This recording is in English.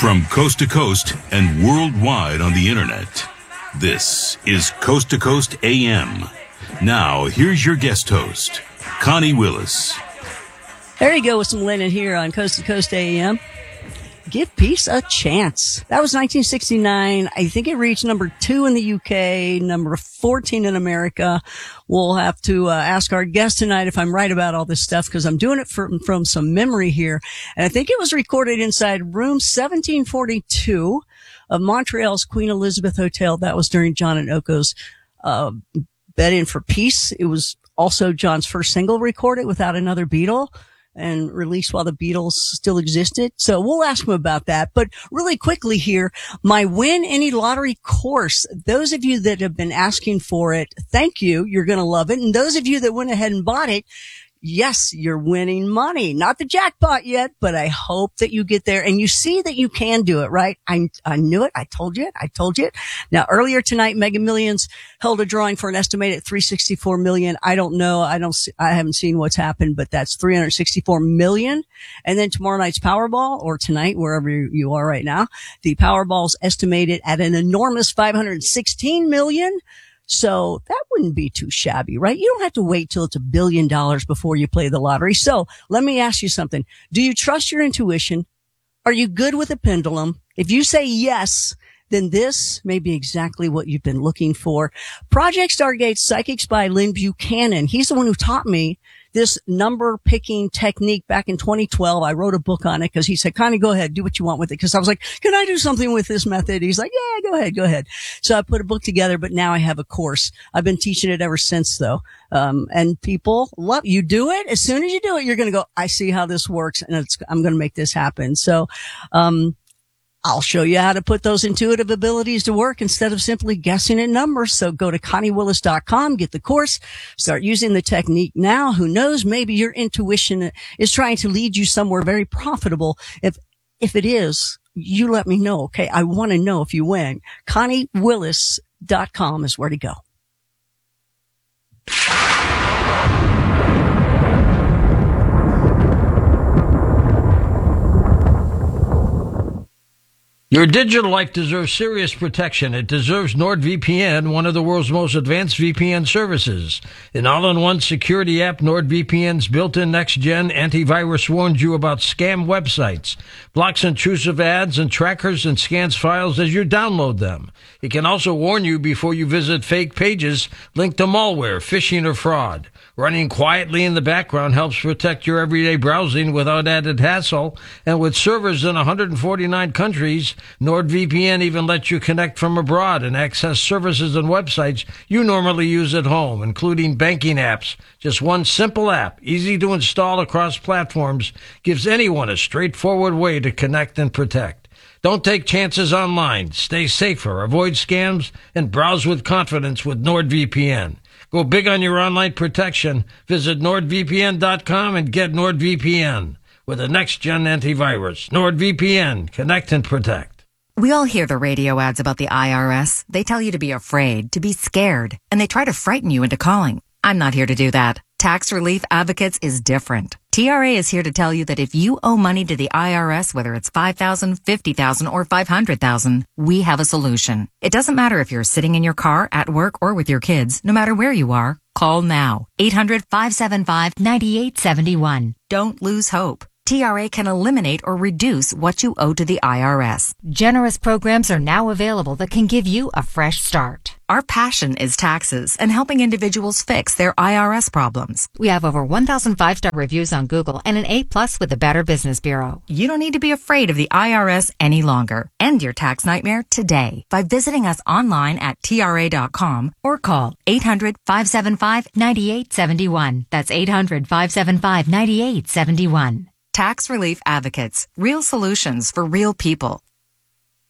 From coast to coast and worldwide on the internet, this is Coast to Coast AM. Now, here's your guest host, Connie Willis. There you go with some Lennon here on Coast to Coast AM. Give peace a chance. That was 1969. I think it reached number 2 in the UK, number 14 in America. We'll have to ask our guest tonight if I'm right about all this stuff, because I'm doing it from some memory here. And I think it was recorded inside room 1742 of Montreal's Queen Elizabeth Hotel. That was during John and Oko's Bed In for Peace. It was also John's first single recorded without another Beatle, and released while the Beatles still existed. So we'll ask him about that. But really quickly here, my Win Any Lottery course. Those of you that have been asking for it, thank you. You're going to love it. And those of you that went ahead and bought it, yes, you're winning money. Not the jackpot yet, but I hope that you get there and you see that you can do it, right? I knew it. I told you it. Now, earlier tonight, Mega Millions held a drawing for an estimated $364 million. I don't know. I haven't seen what's happened, but that's $364 million. And then tomorrow night's Powerball, or tonight, wherever you are right now, the Powerball's estimated at an enormous $516 million. So that wouldn't be too shabby, right? You don't have to wait till it's $1 billion before you play the lottery. So let me ask you something. Do you trust your intuition? Are you good with a pendulum? If you say yes, then this may be exactly what you've been looking for. Project Stargate Psychics by Lynn Buchanan. He's the one who taught me this number picking technique back in 2012. I wrote a book on it because he said, Connie, go ahead, do what you want with it. Because I was like, can I do something with this method? He's like, yeah, go ahead. So I put a book together, but now I have a course. I've been teaching it ever since, though. And people love, you do it. As soon as you do it, you're going to go, I see how this works, and I'm going to make this happen. So, I'll show you how to put those intuitive abilities to work instead of simply guessing at numbers. So go to ConnieWillis.com, get the course, start using the technique now. Who knows? Maybe your intuition is trying to lead you somewhere very profitable. If it is, you let me know. Okay. I want to know if you win. ConnieWillis.com is where to go. Your digital life deserves serious protection. It deserves NordVPN, one of the world's most advanced VPN services. An all-in-one security app, NordVPN's built-in next-gen antivirus warns you about scam websites, blocks intrusive ads and trackers, and scans files as you download them. It can also warn you before you visit fake pages linked to malware, phishing, or fraud. Running quietly in the background helps protect your everyday browsing without added hassle. And with servers in 149 countries, NordVPN even lets you connect from abroad and access services and websites you normally use at home, including banking apps. Just one simple app, easy to install across platforms, gives anyone a straightforward way to connect and protect. Don't take chances online. Stay safer, avoid scams, and browse with confidence with NordVPN. Go big on your online protection. Visit NordVPN.com and get NordVPN with a next-gen antivirus. NordVPN. Connect and protect. We all hear the radio ads about the IRS. They tell you to be afraid, to be scared, and they try to frighten you into calling. I'm not here to do that. Tax Relief Advocates is different. TRA is here to tell you that if you owe money to the IRS, whether it's $5,000, $50,000, or $500,000, we have a solution. It doesn't matter if you're sitting in your car, at work, or with your kids. No matter where you are, call now. 800-575-9871. Don't lose hope. TRA can eliminate or reduce what you owe to the IRS. Generous programs are now available that can give you a fresh start. Our passion is taxes and helping individuals fix their IRS problems. We have over 1,000 5-star reviews on Google and an A+ with the Better Business Bureau. You don't need to be afraid of the IRS any longer. End your tax nightmare today by visiting us online at TRA.com or call 800-575-9871. That's 800-575-9871. Tax Relief Advocates. Real solutions for real people.